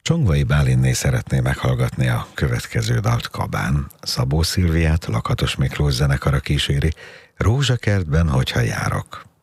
Csongvai Bálinné szeretné meghallgatni a következő dalt Kabán. Szabó Szilviát Lakatos Miklós zenekara kíséri, Rózsakertben, hogyha járok.